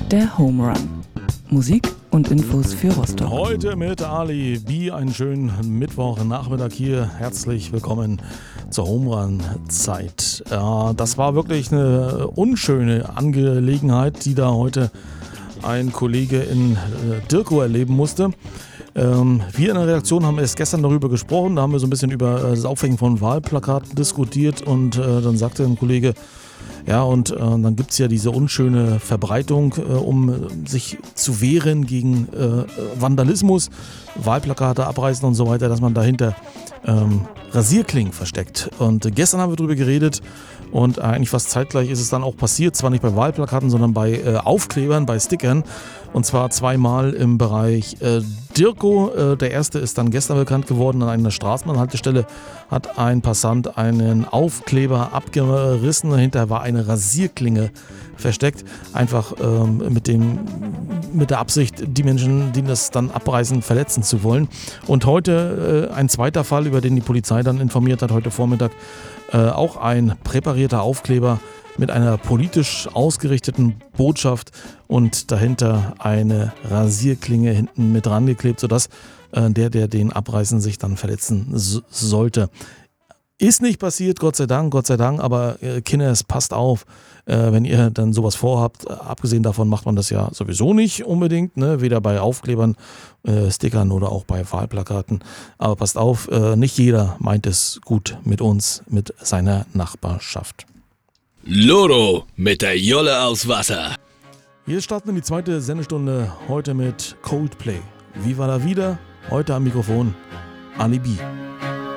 Der Home Run. Musik und Infos für Rostock. Heute mit Ali B. Einen schönen Mittwochnachmittag hier. Herzlich willkommen zur Home Run Zeit. Das war wirklich eine unschöne Angelegenheit, die da heute ein Kollege in Dirkow erleben musste. Wir in der Redaktion haben erst gestern darüber gesprochen, da haben wir so ein bisschen über das Aufhängen von Wahlplakaten diskutiert und dann sagte ein Kollege, ja, und dann gibt es ja diese unschöne Verbreitung, um sich zu wehren gegen Vandalismus, Wahlplakate abreißen und so weiter, dass man dahinter Rasierklingen versteckt. Und gestern haben wir darüber geredet und eigentlich fast zeitgleich ist es dann auch passiert, zwar nicht bei Wahlplakaten, sondern bei Aufklebern, bei Stickern. Und zwar zweimal im Bereich Dirkow. Der erste ist dann gestern bekannt geworden. An einer Straßenbahnhaltestelle hat ein Passant einen Aufkleber abgerissen. Dahinter war eine Rasierklinge versteckt. Einfach mit der Absicht, die Menschen, die das dann abreißen, verletzen zu wollen. Und heute ein zweiter Fall, über den die Polizei dann informiert hat, heute Vormittag. Auch ein präparierter Aufkleber mit einer politisch ausgerichteten Botschaft und dahinter eine Rasierklinge hinten mit dran geklebt, sodass der den abreißen, sich dann verletzen sollte. Ist nicht passiert, Gott sei Dank, aber Kinders, passt auf, wenn ihr dann sowas vorhabt. Abgesehen davon macht man das ja sowieso nicht unbedingt, ne? Weder bei Aufklebern, Stickern oder auch bei Wahlplakaten. Aber passt auf, nicht jeder meint es gut mit uns, mit seiner Nachbarschaft. Loro mit der Jolle aus Wasser. Wir starten in die zweite Sendestunde heute mit Coldplay. Viva la vida, heute am Mikrofon Ali B.